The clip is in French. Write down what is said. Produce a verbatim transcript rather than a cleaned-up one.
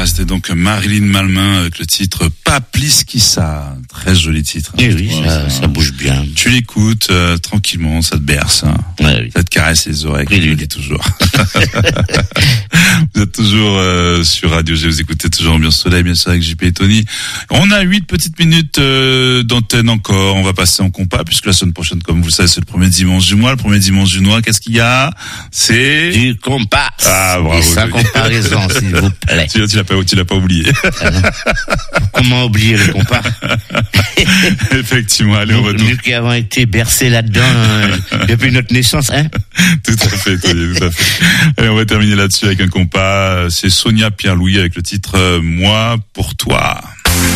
Voilà, c'était donc Marilyn Malmain avec le titre Papliskissa. Très joli titre. Eh oui, ça, ça bouge bien. Tu l'écoutes euh, tranquillement, ça te berce. Hein. Ouais, oui. Ça te caresse les oreilles, Oui, comme je oui. le dis toujours. Vous êtes toujours euh, sur Radio G, vous écoutez toujours Ambiance Soleil, bien sûr, avec J P et Tony. On a huit petites minutes euh, d'antenne encore. On va passer en compas, puisque la semaine prochaine, comme vous le savez, c'est le premier dimanche du mois. Le premier dimanche du mois, qu'est-ce qu'il y a? C'est... Du compas. Ah, bravo. Et sans comparaison, s'il vous plaît. Tu, tu l'as pas, tu l'as pas oublié. Comment oublier le compas? Effectivement, allez, on va Nous, nous qui avons été bercés là-dedans euh, depuis notre naissance, hein? Tout à fait, Tony, tout à fait. Allez, on va terminer là-dessus avec un compas. C'est Sonia Pierre-Louis avec le titre euh, Moi pour toi.